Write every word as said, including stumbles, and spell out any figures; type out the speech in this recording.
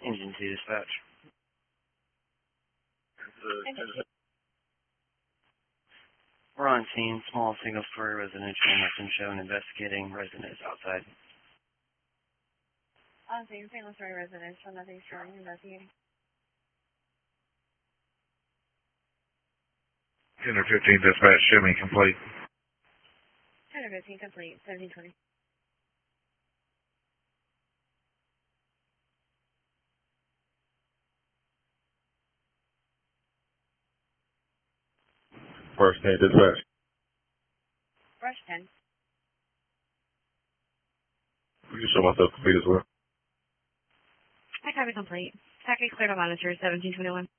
Engine two dispatch. We're on scene. Small single-story residential. Nothing shown. Investigating. Resident is outside. On scene. Single-story residential. Nothing showing. Investigating. ten or fifteen dispatch. Show me complete. ten or fifteen complete. seventeen twenty. First ten dispatch. Brush ten. You can show myself complete as well. I copy complete. Package cleared on monitor seventeen twenty-one.